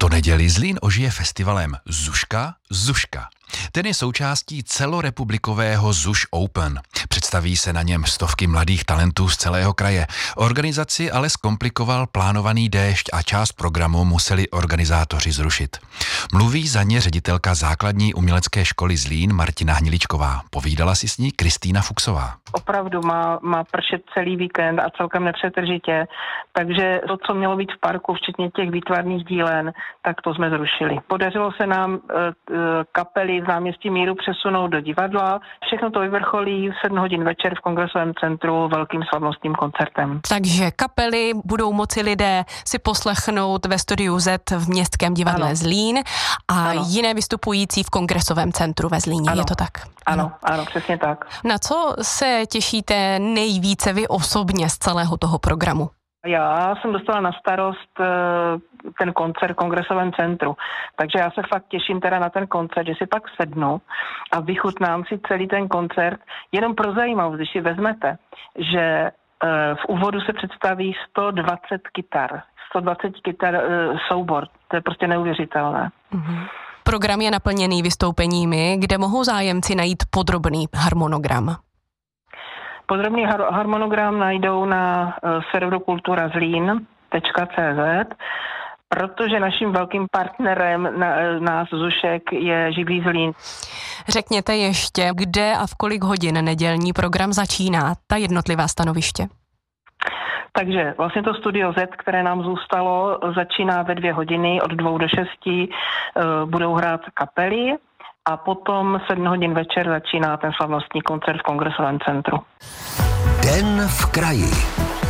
Tuto neděli Zlín ožije festivalem Zuška. Ten je součástí celorepublikového Zuš Open. Představí se na něm stovky mladých talentů z celého kraje. Organizaci ale zkomplikoval plánovaný déšť a část programu museli organizátoři zrušit. Mluví za ně ředitelka základní umělecké školy Zlín Martina Hniličková. Povídala si s ní Kristýna Fuchsová. Opravdu má pršet celý víkend a celkem nepřetržitě, takže to, co mělo být v parku, včetně těch výtvarných dílen, tak to jsme zrušili. Podařilo se nám kapely z náměstí Míru přesunout do divadla. Všechno to vyvrcholí v 7 hodin večer v Kongresovém centru velkým slavnostním koncertem. Takže kapely budou moci lidé si poslechnout ve Studiu Z v Městském divadle Zlín a jiné vystupující v Kongresovém centru ve Zlíně. Je to tak? Ano, přesně tak. Na co se těšíte nejvíce vy osobně z celého toho programu? Já jsem dostala na starost ten koncert v Kongresovém centru, takže já se fakt těším teda na ten koncert, že si pak sednu a vychutnám si celý ten koncert. Jenom pro zajímavost, když si vezmete, že v úvodu se představí 120 kytar soubor, to je prostě neuvěřitelné. Mm-hmm. Program je naplněný vystoupeními, kde mohou zájemci najít podrobný harmonogram. Podrobný harmonogram najdou na serveru kulturazlin.cz, protože naším velkým partnerem nás Zušek je Živý Zlín. Řekněte ještě, kde a v kolik hodin nedělní program začíná, ta jednotlivá stanoviště. Takže vlastně to Studio Z, které nám zůstalo, začíná ve 2 hodiny, od 2 do 6 budou hrát kapely a potom 7 hodin večer začíná ten slavnostní koncert v Kongresovém centru. Den v kraji.